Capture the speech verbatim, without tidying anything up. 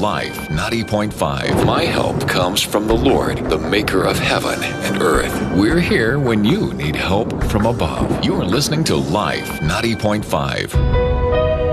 Life ninety point five. My help comes from the Lord, the maker of heaven and earth. We're here when you need help from above. You're listening to Life ninety point five.